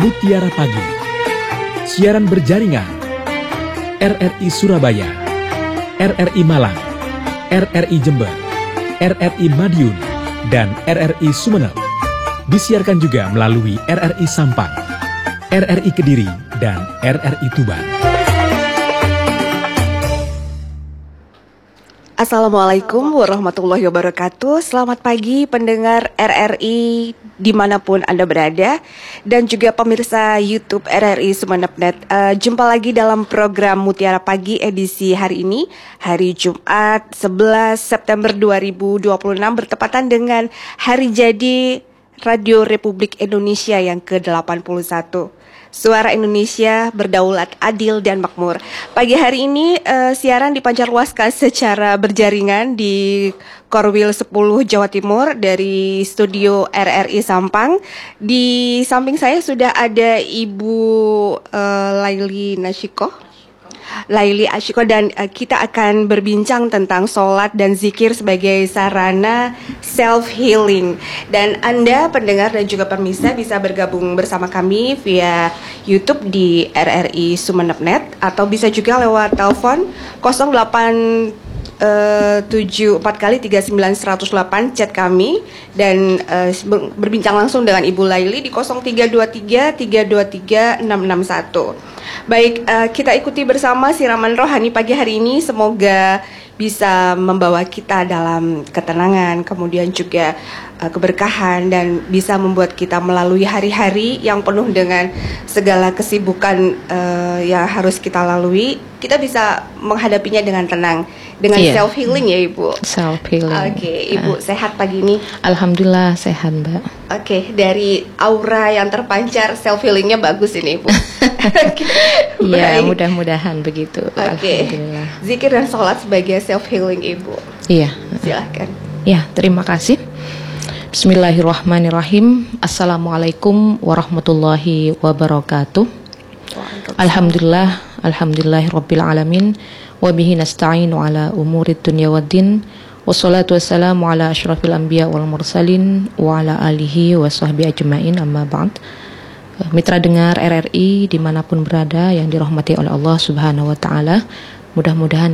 Mutiara Pagi, siaran berjaringan RRI Surabaya, RRI Malang, RRI Jember, RRI Madiun, dan RRI Sumeneb. Disiarkan juga melalui RRI Sampang, RRI Kediri, dan RRI Tuban. Assalamualaikum warahmatullahi wabarakatuh. Selamat pagi pendengar RRI dimanapun Anda berada, dan juga pemirsa YouTube RRI Sumeneb.net. Jumpa lagi dalam program Mutiara Pagi edisi hari ini, hari Jumat 11 September 2026, bertepatan dengan hari jadi Radio Republik Indonesia yang ke-81. Suara Indonesia berdaulat, adil, dan makmur. Pagi hari ini siaran dipancarluaskan secara berjaringan di Korwil 10 Jawa Timur dari studio RRI Sampang. Di samping saya sudah ada Ibu Laili Ashiko, dan kita akan berbincang tentang sholat dan zikir sebagai sarana self-healing. Dan Anda pendengar dan juga pemirsa bisa bergabung bersama kami via YouTube di RRI Sumeneb.net, atau bisa juga lewat telepon 0874 kali 39108 chat kami, dan berbincang langsung dengan Ibu Laili di 0323 323 661. Baik, kita ikuti bersama siraman rohani pagi hari ini. Semoga bisa membawa kita dalam ketenangan, kemudian juga keberkahan, dan bisa membuat kita melalui hari-hari yang penuh dengan segala kesibukan yang harus kita lalui. Kita bisa menghadapinya dengan tenang, dengan self-healing ya Ibu. Self-healing. Oke, Ibu sehat pagi ini? Alhamdulillah sehat, Mbak. Oke, dari aura yang terpancar, self-healingnya bagus ini Ibu. Iya, mudah-mudahan begitu. Oke. Alhamdulillah. Zikir dan sholat sebagai self-healing Ibu. Iya. Silahkan. Ya, terima kasih. Bismillahirrahmanirrahim. Assalamualaikum warahmatullahi wabarakatuh. Alhamdulillahirabbil alamin, wa bihi nasta'inu ala umurid dunya waddin, wassalatu wassalamu ala asyrafil anbiya wal mursalin wa ala alihi wa sahbihi ajma'in, amma ba'd. Mitra dengar RRI dimanapun berada yang dirahmati oleh Allah Subhanahu wa ta'ala, mudah-mudahan